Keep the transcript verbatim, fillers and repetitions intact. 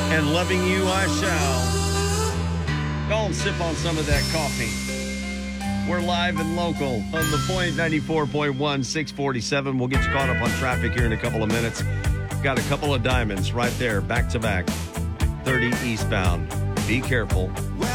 And loving you I shall. Go and sip on some of that coffee. We're live and local on the Point ninety-four point one, six forty-seven. We'll get you caught up on traffic here in a couple of minutes. Got a couple of diamonds right there, back to back. thirty eastbound. Be careful.